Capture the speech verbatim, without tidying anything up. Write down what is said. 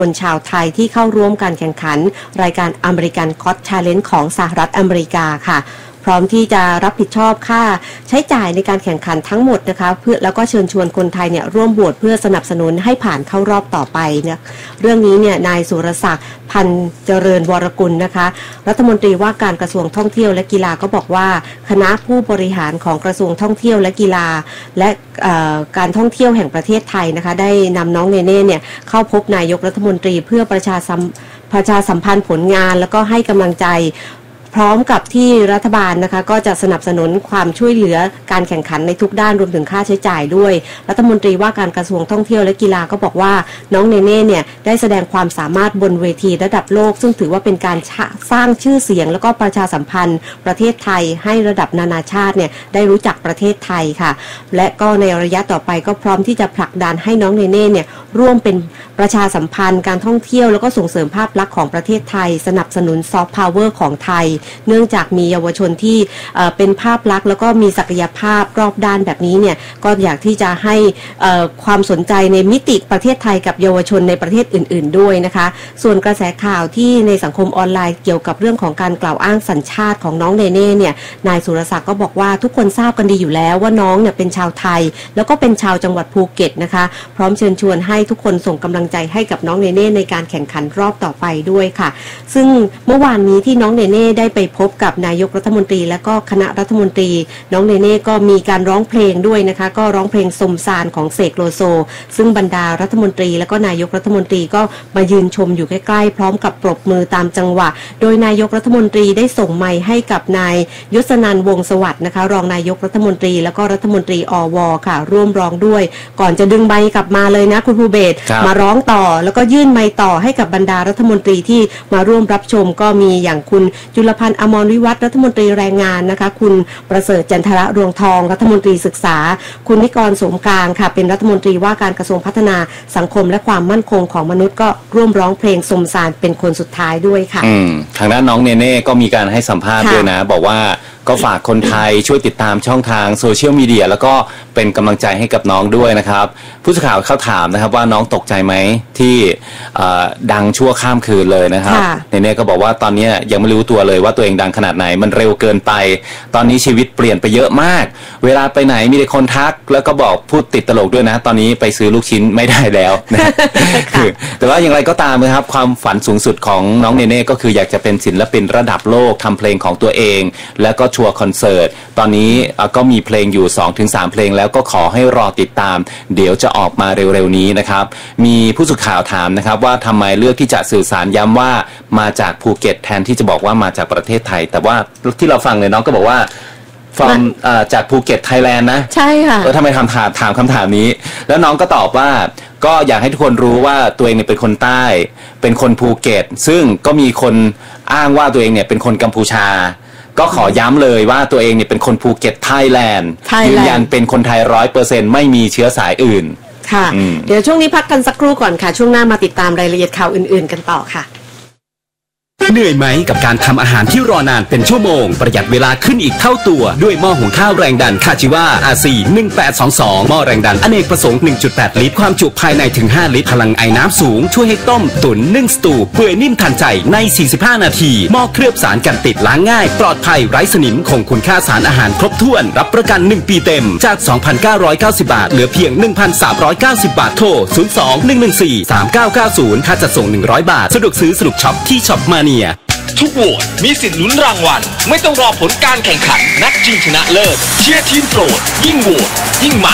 คนชาวไทยที่เข้าร่วมการแข่งขันรายการอเมริกันก็อต ชาเลนจ์ของสหรัฐอเมริกาค่ะพร้อมที่จะรับผิดชอบค่าใช้จ่ายในการแข่งขันทั้งหมดนะคะเพื่อแล้วก็เชิญชวนคนไทยเนี่ยร่วมโหวตเพื่อสนับสนุนให้ผ่านเข้ารอบต่อไปเนี่ยเรื่องนี้เนี่ยนายสุรศักดิ์พันเจริญวรกุลนะคะรัฐมนตรีว่าการกระทรวงท่องเที่ยวและกีฬาก็บอกว่าคณะผู้บริหารของกระทรวงท่องเที่ยวและกีฬาและการท่องเที่ยวแห่งประเทศไทยนะคะได้นำน้องเนเน่เนี่ยเข้าพบนายกรัฐมนตรีเพื่อประชาสัมประชาสัมพันธ์ผลงานแล้วก็ให้กำลังใจพร้อมกับที่รัฐบาลนะคะก็จะสนับสนุนความช่วยเหลือการแข่งขันในทุกด้านรวมถึงค่าใช้จ่ายด้วยรัฐมนตรีว่าการกระทรวงท่องเที่ยวและกีฬาก็บอกว่าน้องเนเน่เนี่ยได้แสดงความสามารถบนเวทีระดับโลกซึ่งถือว่าเป็นการสร้างชื่อเสียงแล้วก็ประชาสัมพันธ์ประเทศไทยให้ระดับนานาชาติเนี่ยได้รู้จักประเทศไทยค่ะและก็ในระยะต่อไปก็พร้อมที่จะผลักดันให้น้องเนเน่เนี่ยร่วมเป็นประชาสัมพันธ์การท่องเที่ยวแล้วก็ส่งเสริมภาพลักษณ์ของประเทศไทยสนับสนุนซอฟต์พาวเวอร์ของไทยเนื่องจากมีเยาวชนที่เป็นภาพลักษณ์แล้วก็มีศักยภาพรอบด้านแบบนี้เนี่ยก็อยากที่จะให้ความสนใจในมิติประเทศไทยกับเยาวชนในประเทศอื่นๆด้วยนะคะส่วนกระแสข่าวที่ในสังคมออนไลน์เกี่ยวกับเรื่องของการกล่าวอ้างสัญชาติของน้องเนเน่เนี่ยนายสุรศักดิ์ก็บอกว่าทุกคนทราบกันดีอยู่แล้วว่าน้องเนี่ยเป็นชาวไทยแล้วก็เป็นชาวจังหวัดภูเก็ตนะคะพร้อมเชิญชวนให้ทุกคนส่งกำลังใจให้กับน้องเนเน่ในการแข่งขันรอบต่อไปด้วยค่ะซึ่งเมื่อวานนี้ที่น้องเนเน่ได้ไปพบกับนายกรัฐมนตรีและก็คณะรัฐมนตรีน้องเนเน่ก็มีการร้องเพลงด้วยนะคะก็ร้องเพลงสมสารของเสกโลโซซึ่งบรรดารัฐมนตรีและก็นายกรัฐมนตรีก็มายืนชมอยู่ใกล้ๆพร้อมกับปรบมือตามจังหวะโดยนายกรัฐมนตรีได้ส่งไมค์ให้กับนายยศนันท์วงศ์สวัสดิ์นะคะรองนายกรัฐมนตรีแล้วก็รัฐมนตรีอวค่ะร่วมร้องด้วยก่อนจะดึงไมค์กลับมาเลยนะคุณภูเบศมาร้องต่อแล้วก็ยื่นไมค์ต่อให้กับบรรดารัฐมนตรีที่มาร่วมรับชมก็มีอย่างคุณจุลพันธ์อมรวิวัฒน์รัฐมนตรีแรงงานนะคะคุณประเสริฐจันทระรวงทองรัฐมนตรีศึกษาคุณนิกรสมกลางค่ะเป็นรัฐมนตรีว่าการกระทรวงพัฒนาสังคมและความมั่นคงของมนุษย์ก็ร่วมร้องเพลงสมสารเป็นคนสุดท้ายด้วยค่ะทางด้านน้องเนเน่ก็มีการให้สัมภาษณ์ด้วยนะบอกว่าก็ฝากคนไทยช่วยติดตามช่องทางโซเชียลมีเดียแล้วก็เป็นกำลังใจให้กับน้องด้วยนะครับผู้สื่อข่าวเขาถามนะครับว่าน้องตกใจไหมที่ดังชั่วข้ามคืนเลยนะครับเนเน่ก็บอกว่าตอนนี้ยังไม่รู้ตัวเลยว่าตัวเองดังขนาดไหนมันเร็วเกินไปตอนนี้ชีวิตเปลี่ยนไปเยอะมากเวลาไปไหนมีแต่คนทักแล้วก็บอกพูดติดตลกด้วยนะตอนนี้ไปซื้อลูกชิ้นไม่ได้แล้วนะแต่ว่าอย่างไรก็ตามนะครับความฝันสูงสุดของน้องเนเน่ก็คืออยากจะเป็นศิลปินระดับโลกทำเพลงของตัวเองแล้วก็ชัวร์คอนเสิร์ตตอนนี้ก็มีเพลงอยู่ สองถึงสาม เพลงแล้วก็ขอให้รอติดตามเดี๋ยวจะออกมาเร็วๆนี้นะครับมีผู้สื่อข่าวถามนะครับว่าทำไมเลือกที่จะสื่อสารย้ำว่ามาจากภูเก็ตแทนที่จะบอกว่ามาจากประเทศไทยแต่ว่าที่เราฟังเลยน้องก็บอกว่าฟังจากภูเก็ตไทยแลนด์นะใช่ค่ะเออทำไมทำถามถามคำถามนี้แล้วน้องก็ตอบว่าก็อยากให้ทุกคนรู้ว่าตัวเองเนี่ยเป็นคนใต้เป็นคนภูเก็ตซึ่งก็มีคนอ้างว่าตัวเองเนี่ยเป็นคนกัมพูชาก็ขอย้ำเลยว่าตัวเองเนี่ยเป็นคนภูเก็ตไทยแลนด์ยืนยันเป็นคนไทยร้อยเปอร์เซ็นต์ไม่มีเชื้อสายอื่นค่ะเดี๋ยวช่วงนี้พักกันสักครู่ก่อนค่ะช่วงหน้ามาติดตามรายละเอียดข่าวอื่นๆกันต่อค่ะเหนื่อยไหมกับการทำอาหารที่รอนานเป็นชั่วโมงประหยัดเวลาขึ้นอีกเท่าตัวด้วยหม้อหุงข้าวแรงดันคาจิวา อาร์ ซี หนึ่งแปดสองสองหม้อแรงดันอเนกประสงค์ หนึ่งจุดแปด ลิตรความจุภายในถึงห้าลิตรพลังไอน้ำสูงช่วยให้ต้มตุ๋นนึ่งสตูเปื่อยนิ่มทันใจในสี่สิบห้านาทีหม้อเคลือบสารกันติดล้างง่ายปลอดภัยไร้สนิมคงคุณค่าสารอาหารครบถ้วนรับประกันหนึ่งปีเต็มจาก สองพันเก้าร้อยเก้าสิบ บาทเหลือเพียง หนึ่งพันสามร้อยเก้าสิบ บาทโทรศูนย์ สอง หนึ่ง หนึ่ง สี่ สาม เก้า เก้า ศูนย์ค่าจัดส่งหนึ่งร้อยบาทสะดวกซื้อสะดวกช็อปที่ช็อปมาเนียทุกโหวตมีสิทธิ์ลุ้นรางวัลไม่ต้องรอผลการแข่งขันนัดชิงชนะเลิศเชียร์ทีมโปรดยิ่งโหวตยิ่งมา